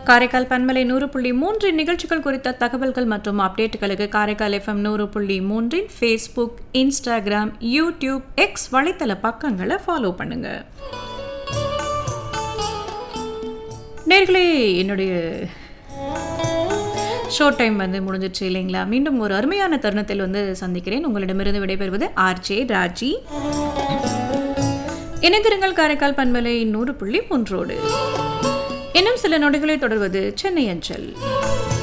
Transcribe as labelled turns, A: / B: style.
A: காரைக்கால் பன்மலை 100.3 நிகழ்ச்சிகள் குறித்த தகவல்கள் மற்றும் அப்டேட்டுகளுக்கு Karaikal FM 100.3 Facebook, Instagram, YouTube, X வலைத்தள பக்கங்களை ஃபாலோ பண்ணுங்க. நேர்களே, என்னுடைய ஷோ டைம் முடிஞ்சிச்சு இல்லைங்களா? மீண்டும் ஒரு அருமையான தருணத்தில் சந்திக்கிறேன். உங்களிடமிருந்து விடைபெறுவது ஆர்ஜே ராஜி. இணைந்திருங்கள் காரைக்கால் பன்மலை 100.3. இன்னும் சில நொடிகளை தொடர்வது சென்னை அஞ்சல்.